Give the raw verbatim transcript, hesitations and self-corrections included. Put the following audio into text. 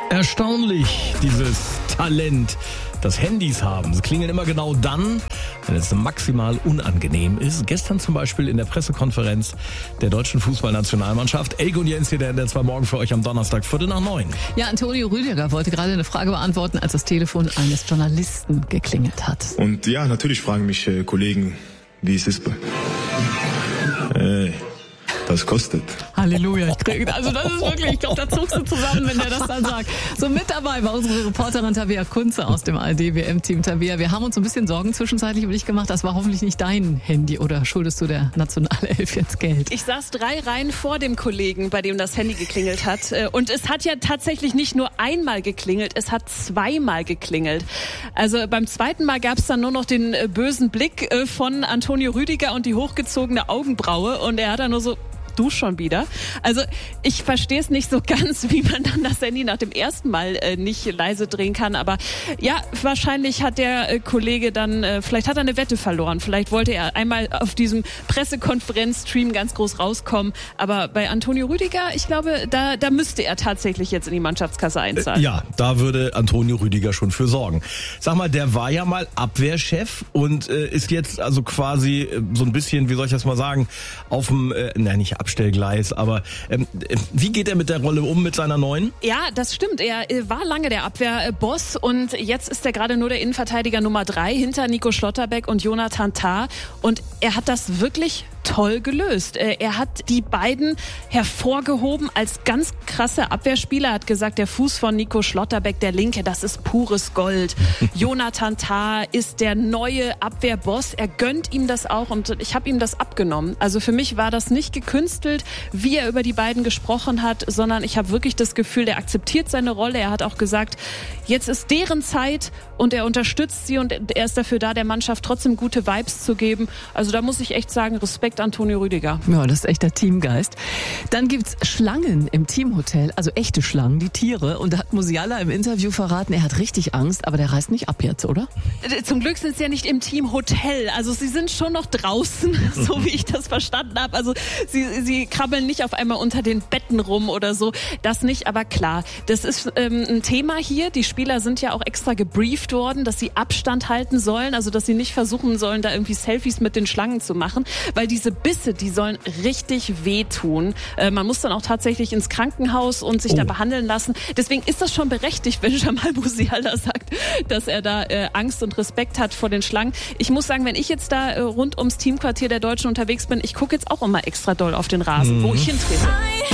Erstaunlich, dieses Talent, das Handys haben. Sie klingeln immer genau dann, wenn es maximal unangenehm ist. Gestern zum Beispiel in der Pressekonferenz der deutschen Fußballnationalmannschaft. Elke und Jens hier, der N D R zwei Morgen für euch am Donnerstag, Viertel nach neun. Ja, Antonio Rüdiger wollte gerade eine Frage beantworten, als das Telefon eines Journalisten geklingelt hat. Und ja, natürlich fragen mich äh, Kollegen, wie es ist. Äh, das kostet. Halleluja, ich krieg, also das ist wirklich, ich glaube, da zuckst du zusammen, wenn der das dann sagt. So, mit dabei war unsere Reporterin Tabea Kunze aus dem A R D W M-Team. Tabea, wir haben uns so ein bisschen Sorgen zwischenzeitlich über dich gemacht. Das war hoffentlich nicht dein Handy, oder schuldest du der Nationalelf jetzt Geld? Ich saß drei Reihen vor dem Kollegen, bei dem das Handy geklingelt hat. Und es hat ja tatsächlich nicht nur einmal geklingelt, es hat zweimal geklingelt. Also beim zweiten Mal gab es dann nur noch den bösen Blick von Antonio Rüdiger und die hochgezogene Augenbraue. Und er hat dann nur so... Du schon wieder. Also ich verstehe es nicht so ganz, wie man dann das Handy nach dem ersten Mal äh, nicht leise drehen kann. Aber ja, wahrscheinlich hat der äh, Kollege dann, äh, vielleicht hat er eine Wette verloren. Vielleicht wollte er einmal auf diesem Pressekonferenz-Stream ganz groß rauskommen. Aber bei Antonio Rüdiger, ich glaube, da, da müsste er tatsächlich jetzt in die Mannschaftskasse einzahlen. Äh, ja, da würde Antonio Rüdiger schon für sorgen. Sag mal, der war ja mal Abwehrchef und äh, ist jetzt also quasi äh, so ein bisschen, wie soll ich das mal sagen, auf dem, äh, nein, nicht Abstellgleis, aber ähm, wie geht er mit der Rolle um, mit seiner neuen? Ja, das stimmt. Er äh, war lange der Abwehrboss und jetzt ist er gerade nur der Innenverteidiger Nummer drei hinter Nico Schlotterbeck und Jonathan Tah. Und er hat das wirklich toll gelöst. Er hat die beiden hervorgehoben als ganz krasse Abwehrspieler. Er hat gesagt, der Fuß von Nico Schlotterbeck, der linke, das ist pures Gold. Jonathan Tah ist der neue Abwehrboss. Er gönnt ihm das auch und ich habe ihm das abgenommen. Also für mich war das nicht gekünstelt, wie er über die beiden gesprochen hat, sondern ich habe wirklich das Gefühl, der akzeptiert seine Rolle. Er hat auch gesagt, jetzt ist deren Zeit und er unterstützt sie und er ist dafür da, der Mannschaft trotzdem gute Vibes zu geben. Also da muss ich echt sagen, Respekt Antonio Rüdiger. Ja, das ist echt der Teamgeist. Dann gibt's Schlangen im Teamhotel, also echte Schlangen, die Tiere. Und da hat Musiala im Interview verraten, er hat richtig Angst, aber der reist nicht ab jetzt, oder? Zum Glück sind sie ja nicht im Teamhotel. Also sie sind schon noch draußen, so wie ich das verstanden habe. Also sie, sie krabbeln nicht auf einmal unter den Betten rum oder so. Das nicht, aber klar, das ist ähm, ein Thema hier. Die Spieler sind ja auch extra gebrieft worden, dass sie Abstand halten sollen, also dass sie nicht versuchen sollen, da irgendwie Selfies mit den Schlangen zu machen, weil diese Bisse, die sollen richtig wehtun. Äh, man muss dann auch tatsächlich ins Krankenhaus und sich oh. da behandeln lassen. Deswegen ist das schon berechtigt, wenn Jamal Musiala sagt, dass er da äh, Angst und Respekt hat vor den Schlangen. Ich muss sagen, wenn ich jetzt da äh, rund ums Teamquartier der Deutschen unterwegs bin, ich gucke jetzt auch immer extra doll auf den Rasen, mhm. wo ich hintrete.